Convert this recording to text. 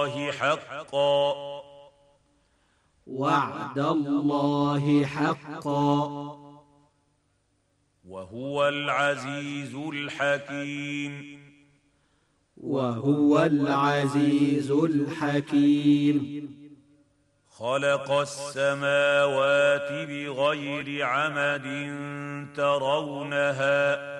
الله حقا وعد الله حقا وهو العزيز الحكيم وهو العزيز الحكيم خلق السماوات بغير عمد ترونها